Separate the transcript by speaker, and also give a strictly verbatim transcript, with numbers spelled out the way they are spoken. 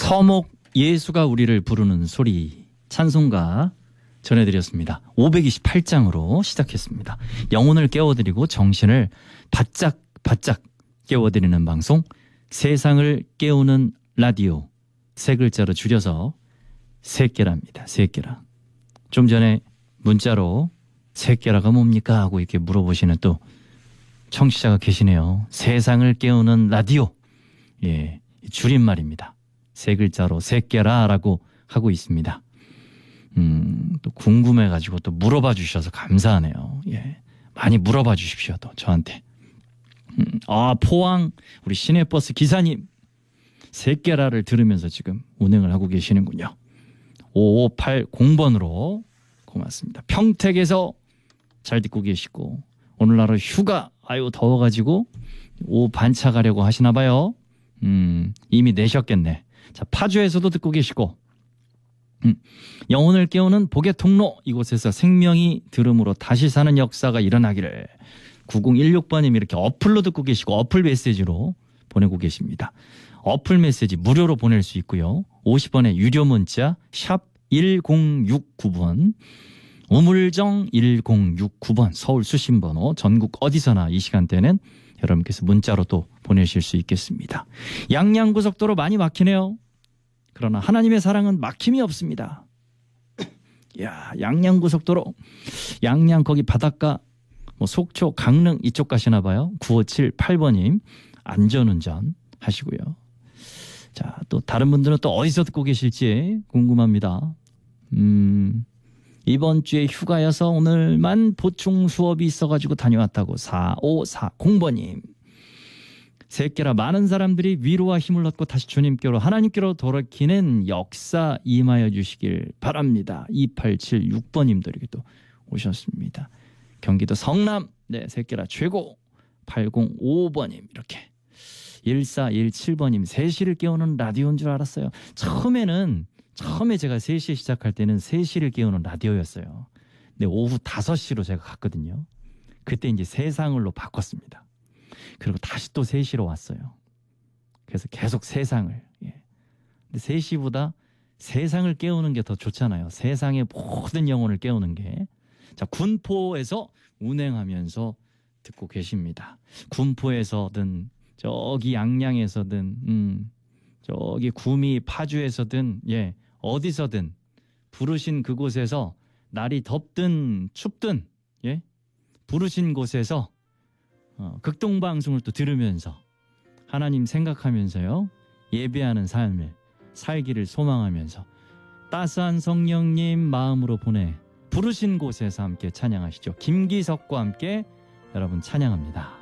Speaker 1: 서목 예수가 우리를 부르는 소리 찬송가 전해드렸습니다. 오백이십팔 장으로 시작했습니다. 영혼을 깨워드리고 정신을 바짝 바짝 깨워드리는 방송, 세상을 깨우는 라디오, 세 글자로 줄여서 세깨라입니다. 세깨라. 좀 전에 문자로 세깨라가 뭡니까 하고 이렇게 물어보시는 또 청취자가 계시네요. 세상을 깨우는 라디오, 예, 줄임말입니다. 세 글자로 세깨라라고 하고 있습니다. 음, 또 궁금해가지고 또 물어봐 주셔서 감사하네요. 예, 많이 물어봐 주십시오. 또 저한테. 음, 아, 포항 우리 시내버스 기사님 세깨라를 들으면서 지금 운행을 하고 계시는군요. 오오팔공 번으로 고맙습니다. 평택에서 잘 듣고 계시고 오늘날은 휴가 아유 더워가지고 오후 반차 가려고 하시나 봐요. 음, 이미 내셨겠네. 자, 파주에서도 듣고 계시고 음, 영혼을 깨우는 복의 통로, 이곳에서 생명이 들음으로 다시 사는 역사가 일어나기를. 구공일육 번님 이렇게 어플로 듣고 계시고 어플 메시지로 보내고 계십니다. 어플 메시지 무료로 보낼 수 있고요. 오십 원의 유료 문자 샵 일공육구 번, 우물정 일공육구 번, 서울 수신번호, 전국 어디서나 이 시간대는 여러분께서 문자로 또 보내실 수 있겠습니다. 양양고속도로 많이 막히네요. 그러나 하나님의 사랑은 막힘이 없습니다. 야, 양양고속도로, 양양 거기 바닷가, 뭐 속초, 강릉 이쪽 가시나 봐요. 구오칠팔 번님 안전운전 하시고요. 자, 또 다른 분들은 또 어디서 듣고 계실지 궁금합니다. 음, 이번 주에 휴가여서 오늘만 보충 수업이 있어가지고 다녀왔다고 사오사공 번님. 세깨라 많은 사람들이 위로와 힘을 얻고 다시 주님께로 하나님께로 돌아키는 역사 임하여 주시길 바랍니다. 이팔칠육 번님도 이렇게 또 오셨습니다. 경기도 성남, 네, 세깨라 최고. 팔공오오 번님 이렇게. 일사일칠 번님 세 시를 깨우는 라디오인 줄 알았어요. 처음에는 처음에 제가 세 시에 시작할 때는 세 시를 깨우는 라디오였어요. 근데 오후 다섯 시로 제가 갔거든요. 그때 이제 세상을로 바꿨습니다. 그리고 다시 또 세 시로 왔어요. 그래서 계속 세상을. 예. 근데 세 시보다 세상을 깨우는 게 더 좋잖아요. 세상의 모든 영혼을 깨우는 게. 자, 군포에서 운행하면서 듣고 계십니다. 군포에서든 저기 양양에서든 음, 저기 구미 파주에서든 예, 어디서든 부르신 그곳에서 날이 덥든 춥든 예, 부르신 곳에서 어, 극동방송을 또 들으면서 하나님 생각하면서요, 예배하는 삶을 살기를 소망하면서 따스한 성령님 마음으로 보내 부르신 곳에서 함께 찬양하시죠. 김기석과 함께 여러분 찬양합니다.